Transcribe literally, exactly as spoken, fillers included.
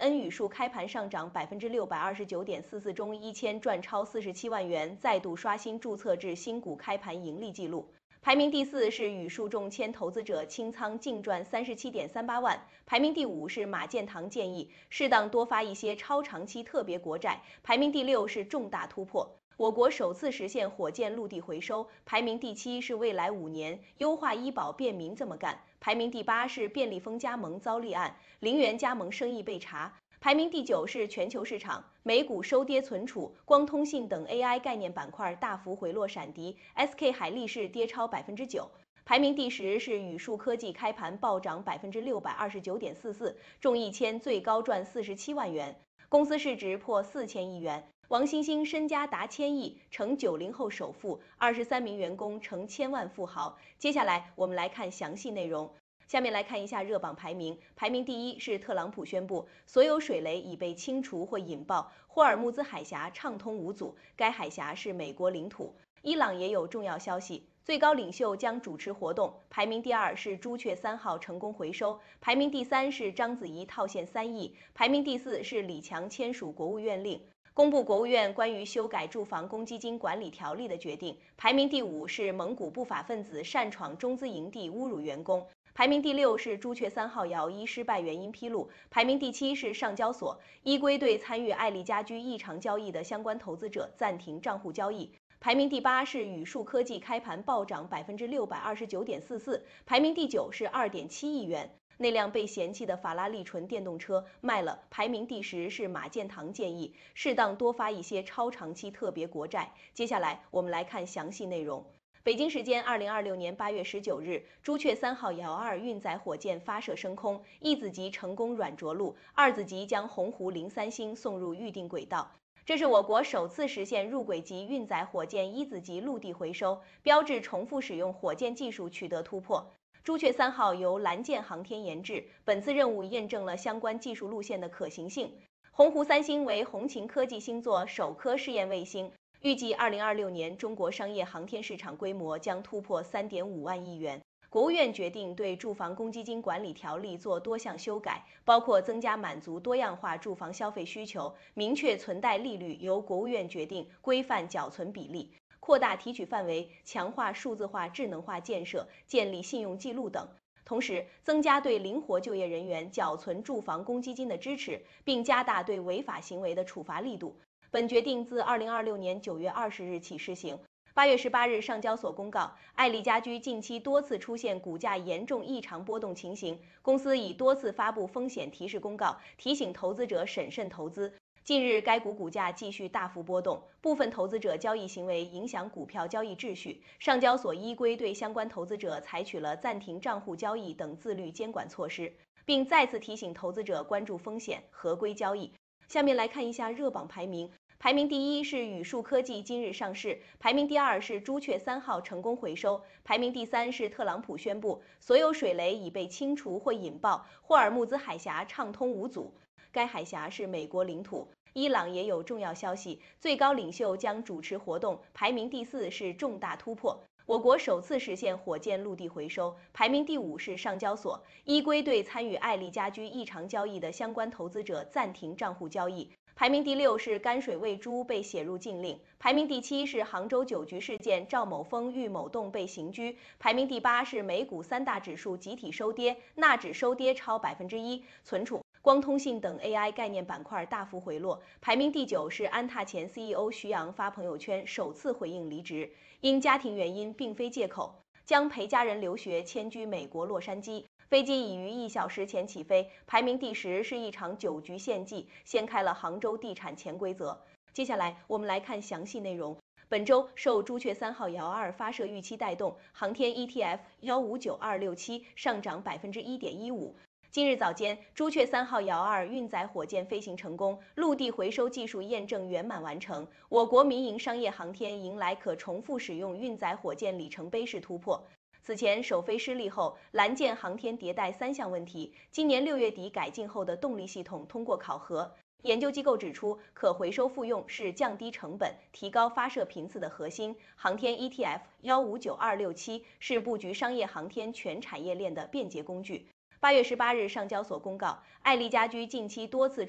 N 宇数开盘上涨百分之六百二十九点四四，中一千赚超四十七万元，再度刷新注册制新股开盘盈利纪录。排名第四是宇数中签投资者清仓净赚三十七点三八万，排名第五是马建堂建议适当多发一些超长期特别国债，排名第六是重大突破。我国首次实现火箭陆地回收，排名第七是未来五年优化医保便民这么干，排名第八是便利蜂加盟遭立案，零元加盟生意被查，排名第九是全球市场，美股收跌存储，光通信等 A I 概念板块大幅回落闪跌 ，S K 海力士跌超百分之九。排名第十是宇数科技开盘暴涨百分之六百二十九点四四，中一千最高赚四十七万元，公司市值破四千亿元。王兴兴身家达千亿，成九零后首富，二十三名员工成千万富豪。接下来我们来看详细内容。下面来看一下热榜排名，排名第一是特朗普宣布所有水雷已被清除或引爆，霍尔木兹海峡畅通无阻，该海峡是美国领土。伊朗也有重要消息，最高领袖将主持活动。排名第二是朱雀三号成功回收，排名第三是章子怡套现三亿，排名第四是李强签署国务院令，公布国务院关于修改住房公积金管理条例的决定。排名第五是蒙古不法分子擅闯中资营地侮辱员工。排名第六是朱雀三号摇一失败原因披露，排名第七是上交所依规对参与爱丽家居异常交易的相关投资者暂停账户交易。排名第八是宇数科技开盘暴涨百分之六百二十九点四四，排名第九是二点七亿元。那辆被嫌弃的法拉利纯电动车卖了。排名第十是马建堂建议适当多发一些超长期特别国债。接下来我们来看详细内容。北京时间二零二六年八月十九日，朱雀三号遥二运载火箭发射升空，一子级成功软着陆，二子级将鸿鹄零三星送入预定轨道。这是我国首次实现入轨级运载火箭一子级陆地回收，标志重复使用火箭技术取得突破。朱雀三号由蓝箭航天研制，本次任务验证了相关技术路线的可行性。鸿鹄三星为红擎科技星座首颗试验卫星，预计二零二六年中国商业航天市场规模将突破三点五万亿元。国务院决定对住房公积金管理条例做多项修改，包括增加满足多样化住房消费需求，明确存贷利率由国务院决定，规范缴存比例，扩大提取范围，强化数字化智能化建设，建立信用记录等。同时，增加对灵活就业人员缴存住房公积金的支持，并加大对违法行为的处罚力度。本决定自二零二六年九月二十日起施行。八月十八日，上交所公告，爱丽家居近期多次出现股价严重异常波动情形，公司已多次发布风险提示公告，提醒投资者审慎投资。近日，该股股价继续大幅波动，部分投资者交易行为影响股票交易秩序。上交所依规对相关投资者采取了暂停账户交易等自律监管措施，并再次提醒投资者关注风险，合规交易。下面来看一下热榜排名。排名第一是宇数科技今日上市，排名第二是朱雀三号成功回收，排名第三是特朗普宣布所有水雷已被清除或引爆，霍尔木兹海峡畅通无阻，该海峡是美国领土。伊朗也有重要消息，最高领袖将主持活动，排名第四是重大突破。我国首次实现火箭陆地回收，排名第五是上交所依规对参与爱丽家居异常交易的相关投资者暂停账户交易。排名第六是甘水喂猪被写入禁令，排名第七是杭州酒局事件赵某峰、郁某栋被刑拘，排名第八是美股三大指数集体收跌，纳指收跌超百分之一，存储、光通信等 A I 概念板块大幅回落。排名第九是安踏前 C E O 徐阳发朋友圈首次回应离职，因家庭原因并非借口，将陪家人留学迁居美国洛杉矶。飞机已于一小时前起飞。排名第十是一场酒局献祭，掀开了杭州地产潜规则。接下来我们来看详细内容。本周受朱雀三号遥二发射预期带动，航天 E T F 一五九二六七上涨百分之一点一五。今日早间，朱雀三号遥二运载火箭飞行成功，陆地回收技术验证圆满完成，我国民营商业航天迎来可重复使用运载火箭里程碑式突破。此前首飞失利后，蓝箭航天迭代三项问题，今年六月底改进后的动力系统通过考核。研究机构指出，可回收复用是降低成本、提高发射频次的核心。航天 E T F 一五九二六七是布局商业航天全产业链的便捷工具。八月十八日，上交所公告，爱丽家居近期多次